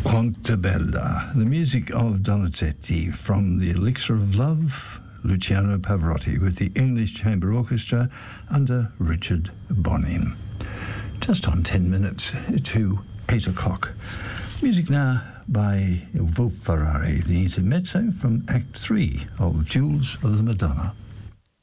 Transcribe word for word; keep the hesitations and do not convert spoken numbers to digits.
Quanta Bella, the music of Donizetti from the Elixir of Love, Luciano Pavarotti with the English Chamber Orchestra under Richard Bonin. Just on ten minutes to eight o'clock. Music now by Wolf Ferrari, the intermezzo from Act three of Jewels of the Madonna.